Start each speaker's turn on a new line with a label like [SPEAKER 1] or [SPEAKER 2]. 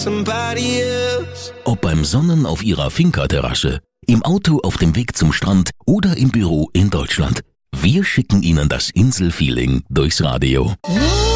[SPEAKER 1] somebody else.
[SPEAKER 2] Ob beim Sonnen auf Ihrer Finca-Terrasse, im Auto auf dem Weg zum Strand oder im Büro in Deutschland. Wir schicken Ihnen das Inselfeeling durchs Radio.